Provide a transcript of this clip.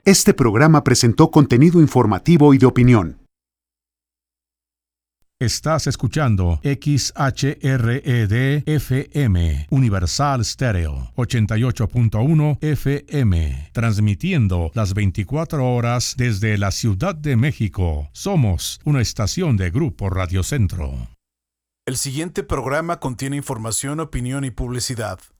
Este programa presentó contenido informativo y de opinión. Estás escuchando XHRED-FM, Universal Stereo, 88.1 FM, transmitiendo las 24 horas desde la Ciudad de México. Somos una estación de Grupo Radio Centro. El siguiente programa contiene información, opinión y publicidad.